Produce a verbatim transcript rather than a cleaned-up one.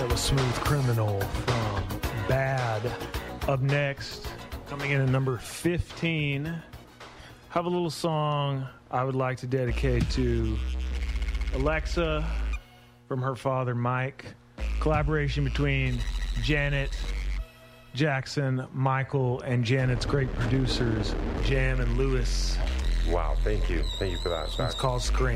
That was Smooth Criminal from Bad. Up next, coming in at number fifteen, have a little song I would like to dedicate to Alexa from her father, Mike. Collaboration between Janet Jackson, Michael, and Janet's great producers, Jam and Lewis. Wow, thank you. Thank you for that. It's called Scream.